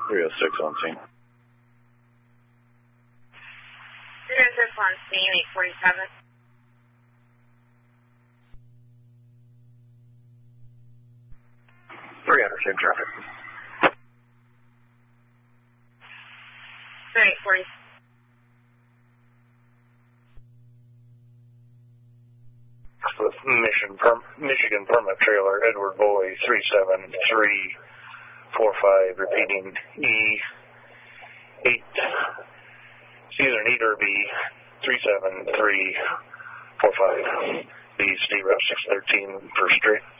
306 on scene. 306 on scene, 847. Same traffic. 840. Michigan permit trailer, Edward Boy, 37345, repeating E8, either an E or B, 37345, B State Route 613, First Street.